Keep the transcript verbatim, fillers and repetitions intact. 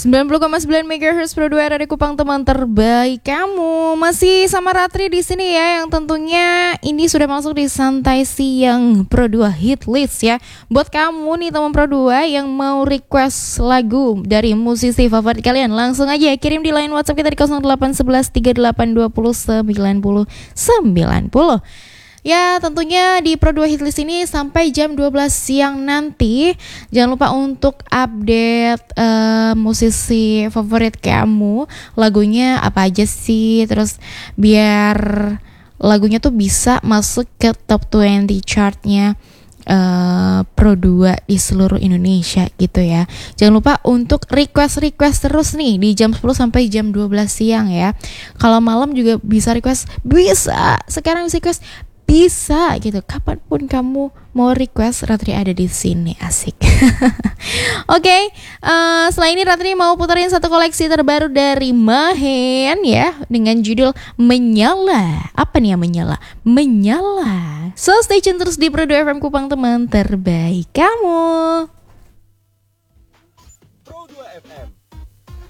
sembilan puluh koma sembilan megahertz Pro dua R di Kupang, teman terbaik kamu. Masih sama Ratri di sini ya, yang tentunya ini sudah masuk di Santai Siang Pro dua Hit List ya. Buat kamu nih teman Pro dua yang mau request lagu dari musisi favorit kalian, langsung aja kirim di line WhatsApp kita di nol delapan satu satu tiga delapan dua nol sembilan nol sembilan nol. Ya, tentunya di Pro dua Hitlist ini sampai jam dua belas siang nanti. Jangan lupa untuk update uh, musisi favorit kamu, lagunya apa aja sih, terus biar lagunya tuh bisa masuk ke top dua puluh chartnya uh, Pro dua di seluruh Indonesia gitu ya. Jangan lupa untuk request-request terus nih di jam sepuluh sampai jam dua belas siang ya. Kalau malam juga bisa request, bisa. Sekarang bisa request, bisa gitu, kapanpun kamu mau request, Ratri ada di sini, asik. Oke, okay, uh, setelah ini Ratri mau puterin satu koleksi terbaru dari Mahen ya, dengan judul Menyala. Apa nih yang menyala? Menyala. So stay tune terus di Pro dua F M Kupang, teman terbaik kamu.